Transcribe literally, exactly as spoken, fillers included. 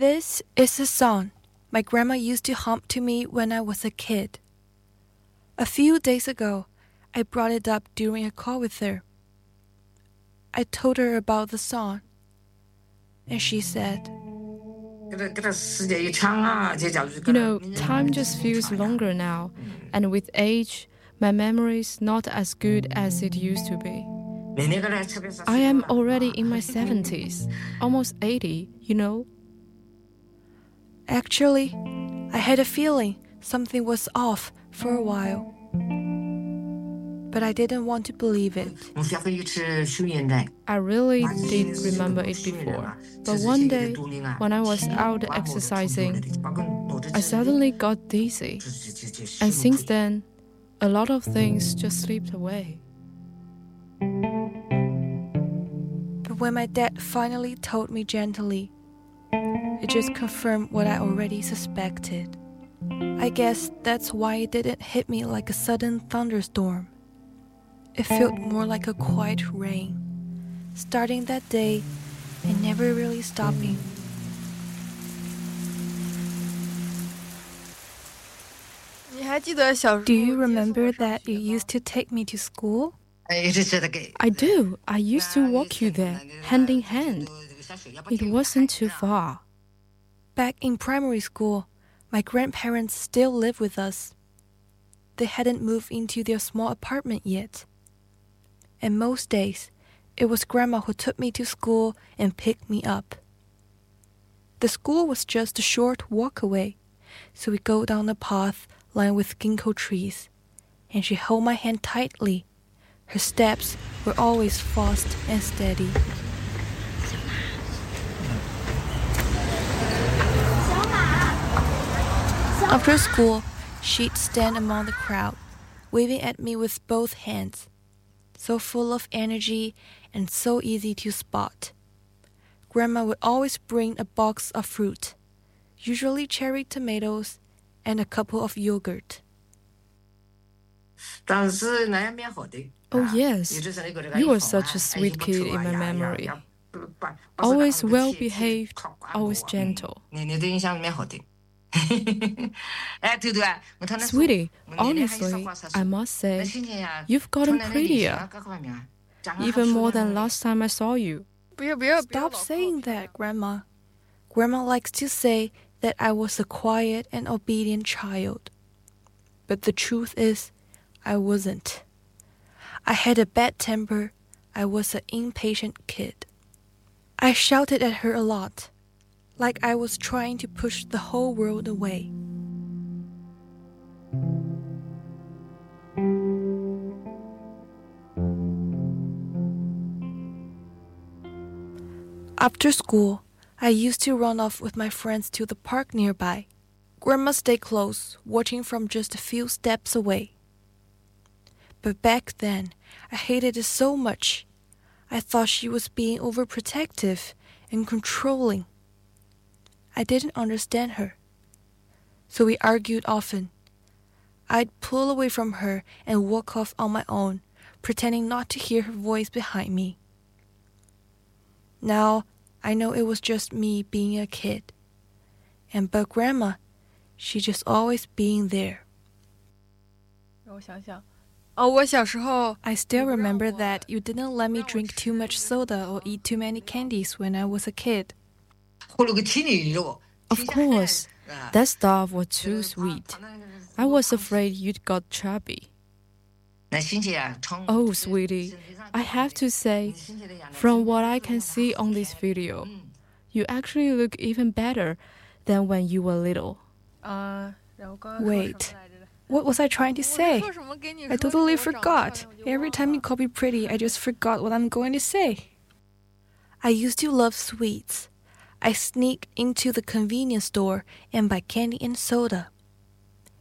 This is a song my grandma used to hum to me when I was a kid. A few days ago, I brought it up during a call with her. I told her about the song, and she said, You know, time just feels longer now, and with age, my memory's not as good as it used to be. I am already in my seventies, almost eighty, you know. Actually, I had a feeling something was off for a while, but I didn't want to believe it. I really did remember it before, but one day, when I was out exercising, I suddenly got dizzy, and since then, a lot of things just slipped away. But when my dad finally told me gently, it just confirmed what I already suspected. I guess that's why it didn't hit me like a sudden thunderstorm. It felt more like a quiet rain, starting that day and never really stopping. Do you remember that you used to take me to school? I do. I used to walk you there, hand in hand. It wasn't too far. Back in primary school, my grandparents still lived with us. They hadn't moved into their small apartment yet. And most days, it was Grandma who took me to school and picked me up. The school was just a short walk away, so we go down a path lined with ginkgo trees, and she held my hand tightly. Her steps were always fast and steady. After school, she'd stand among the crowd, waving at me with both hands, so full of energy and so easy to spot. Grandma would always bring a box of fruit, usually cherry tomatoes, and a couple of yogurt. Oh yes, you were such a sweet kid in my memory. Always well-behaved, always gentle. Sweetie, honestly, I must say, you've gotten prettier. Even more than last time I saw you. Stop saying that, Grandma. Grandma likes to say that I was a quiet and obedient child. But the truth is, I wasn't. I had a bad temper. I was an impatient kid. I shouted at her a lot, like I was trying to push the whole world away. After school, I used to run off with my friends to the park nearby. Grandma stayed close, watching from just a few steps away. But back then, I hated it so much. I thought she was being overprotective and controlling. I didn't understand her. So we argued often. I'd pull away from her and walk off on my own, pretending not to hear her voice behind me. Now, I know it was just me being a kid. And but Grandma, she just always being there. I still remember that you didn't let me drink too much soda or eat too many candies when I was a kid. Of course, that stuff was too sweet. I was afraid you'd got chubby. Oh, sweetie, I have to say, from what I can see on this video, you actually look even better than when you were little. Wait, what was I trying to say? I totally forgot. Every time you call me pretty, I just forgot what I'm going to say. I used to love sweets. I sneak into the convenience store and buy candy and soda.